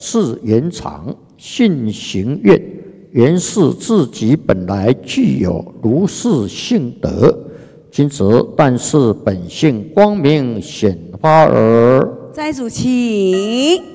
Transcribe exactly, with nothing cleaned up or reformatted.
是圆常，性行愿，原是自己本来具有如是性德，今则但是本性光明显发耳。 斋主请。